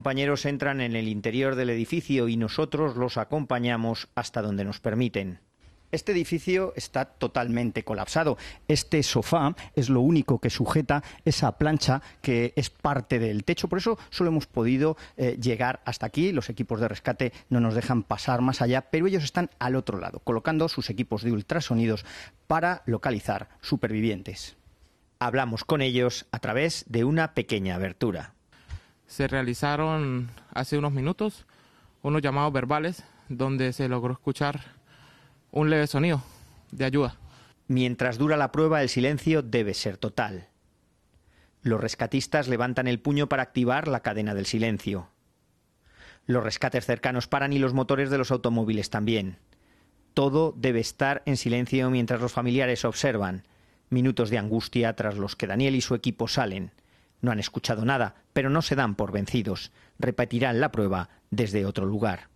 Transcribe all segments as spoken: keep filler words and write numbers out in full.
Compañeros entran en el interior del edificio y nosotros los acompañamos hasta donde nos permiten. Este edificio está totalmente colapsado. Este sofá es lo único que sujeta esa plancha que es parte del techo. Por eso solo hemos podido eh, llegar hasta aquí. Los equipos de rescate no nos dejan pasar más allá, pero ellos están al otro lado, colocando sus equipos de ultrasonidos para localizar supervivientes. Hablamos con ellos a través de una pequeña abertura. Se realizaron hace unos minutos unos llamados verbales donde se logró escuchar un leve sonido de ayuda. Mientras dura la prueba, el silencio debe ser total. Los rescatistas levantan el puño para activar la cadena del silencio. Los rescates cercanos paran y los motores de los automóviles también. Todo debe estar en silencio mientras los familiares observan. Minutos de angustia tras los que Daniel y su equipo salen. No han escuchado nada, pero no se dan por vencidos. Repetirán la prueba desde otro lugar.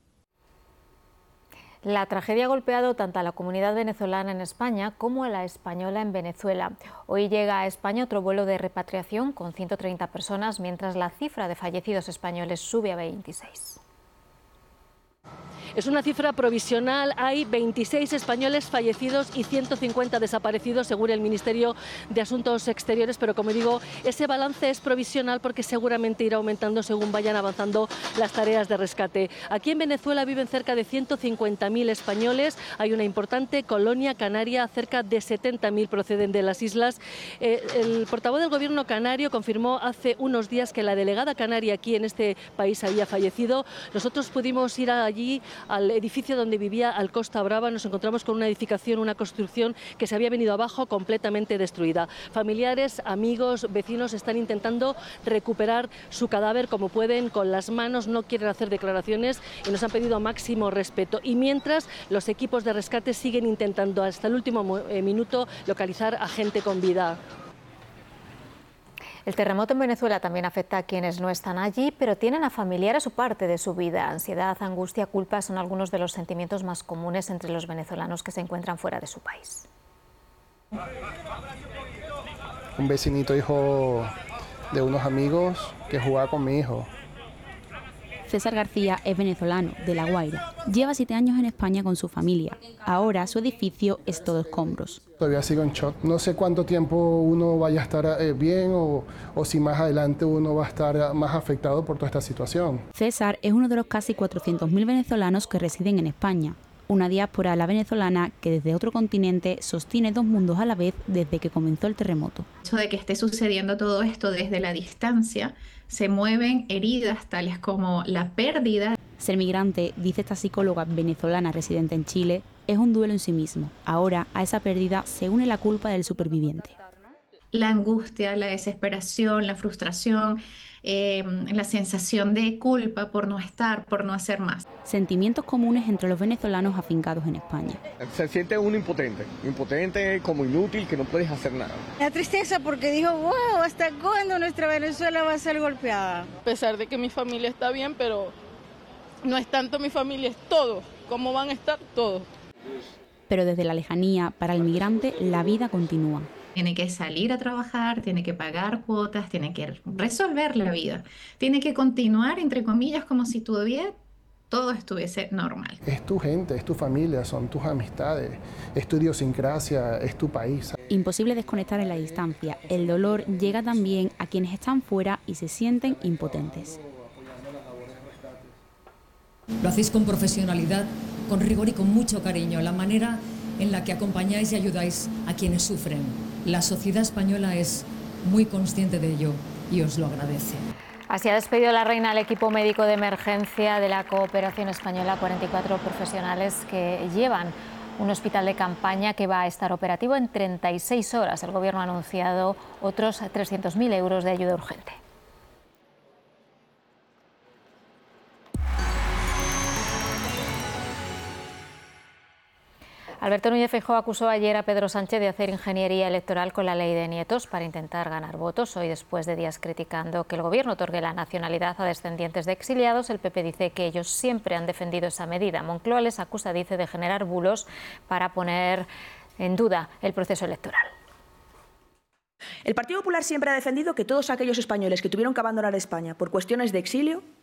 La tragedia ha golpeado tanto a la comunidad venezolana en España como a la española en Venezuela. Hoy llega a España otro vuelo de repatriación con ciento treinta personas, mientras la cifra de fallecidos españoles sube a veintiséis. Es una cifra provisional, hay veintiséis españoles fallecidos y ciento cincuenta desaparecidos según el Ministerio de Asuntos Exteriores, pero como digo, ese balance es provisional porque seguramente irá aumentando según vayan avanzando las tareas de rescate. Aquí en Venezuela viven cerca de ciento cincuenta mil españoles, hay una importante colonia canaria, cerca de setenta mil proceden de las islas. Eh, el portavoz del gobierno canario confirmó hace unos días que la delegada canaria aquí en este país había fallecido. Nosotros pudimos ir allí al edificio donde vivía al Costa Brava. Nos encontramos con una edificación, una construcción que se había venido abajo completamente destruida. Familiares, amigos, vecinos están intentando recuperar su cadáver como pueden con las manos, no quieren hacer declaraciones y nos han pedido máximo respeto. Y mientras los equipos de rescate siguen intentando hasta el último minuto localizar a gente con vida. El terremoto en Venezuela también afecta a quienes no están allí, pero tienen a familiares o parte de su vida. Ansiedad, angustia, culpa son algunos de los sentimientos más comunes entre los venezolanos que se encuentran fuera de su país. Un vecinito hijo de unos amigos que jugaba con mi hijo. César García es venezolano, de La Guaira. Lleva siete años en España con su familia. Ahora su edificio es todo escombros. Todavía sigo en shock. No sé cuánto tiempo uno vaya a estar eh, bien o, o si más adelante uno va a estar más afectado por toda esta situación. César es uno de los casi cuatrocientos mil venezolanos que residen en España. Una diáspora a la venezolana que desde otro continente sostiene dos mundos a la vez desde que comenzó el terremoto. El hecho de que esté sucediendo todo esto desde la distancia, se mueven heridas tales como la pérdida. Ser migrante, dice esta psicóloga venezolana residente en Chile, es un duelo en sí mismo. Ahora a esa pérdida se une la culpa del superviviente. La angustia, la desesperación, la frustración, eh, la sensación de culpa por no estar, por no hacer más. Sentimientos comunes entre los venezolanos afincados en España. Se siente uno impotente, impotente como inútil, que no puedes hacer nada. La tristeza porque dijo, wow, ¿hasta cuándo nuestra Venezuela va a ser golpeada? A pesar de que mi familia está bien, pero no es tanto mi familia, es todos. ¿Cómo van a estar todos? Pero desde la lejanía, para el migrante, la vida continúa. Tiene que salir a trabajar, tiene que pagar cuotas, tiene que resolver la vida. Tiene que continuar, entre comillas, como si todavía todo estuviese normal. Es tu gente, es tu familia, son tus amistades, es tu idiosincrasia, es tu país. Imposible desconectar en la distancia. El dolor llega también a quienes están fuera y se sienten impotentes. Lo hacéis con profesionalidad, con rigor y con mucho cariño. La manera en la que acompañáis y ayudáis a quienes sufren. La sociedad española es muy consciente de ello y os lo agradece. Así ha despedido la reina al equipo médico de emergencia de la cooperación española, cuarenta y cuatro profesionales que llevan un hospital de campaña que va a estar operativo en treinta y seis horas. El Gobierno ha anunciado otros trescientos mil euros de ayuda urgente. Alberto Núñez Feijóo acusó ayer a Pedro Sánchez de hacer ingeniería electoral con la ley de nietos para intentar ganar votos. Hoy, después de días criticando que el Gobierno otorgue la nacionalidad a descendientes de exiliados, el P P dice que ellos siempre han defendido esa medida. Moncloa les acusa, dice, de generar bulos para poner en duda el proceso electoral. El Partido Popular siempre ha defendido que todos aquellos españoles que tuvieron que abandonar España por cuestiones de exilio